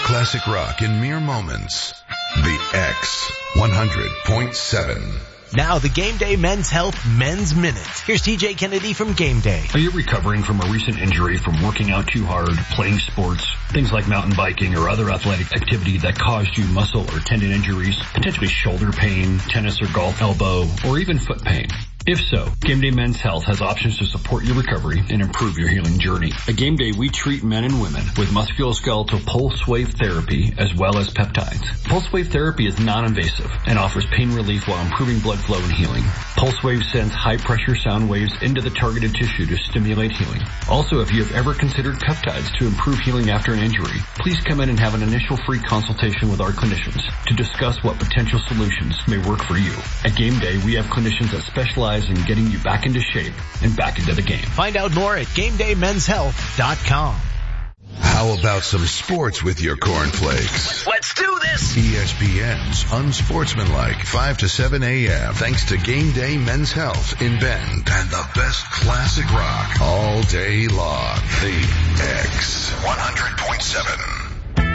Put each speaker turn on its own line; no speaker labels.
classic rock in mere moments. The X 100.7.
Now the Game Day Men's Health Men's Minute. Here's TJ Kennedy from Game Day.
Are you recovering from a recent injury from working out too hard, playing sports, things like mountain biking or other athletic activity that caused you muscle or tendon injuries, potentially shoulder pain, tennis or golf elbow, or even foot pain? If so, Game Day Men's Health has options to support your recovery and improve your healing journey. At Game Day, we treat men and women with musculoskeletal pulse wave therapy as well as peptides. Pulse wave therapy is non-invasive and offers pain relief while improving blood flow and healing. Pulse wave sends high-pressure sound waves into the targeted tissue to stimulate healing. Also, if you have ever considered peptides to improve healing after an injury, please come in and have an initial free consultation with our clinicians to discuss what potential solutions may work for you. At Game Day, we have clinicians that specialize in getting you back into shape and back into the game.
Find out more at GameDayMen'sHealth.com.
How about some sports with your cornflakes?
Let's do this!
ESPN's Unsportsmanlike 5 to 7 a.m. Thanks to Game Day Men's Health in Bend and the best classic rock all day long. The X 100.7.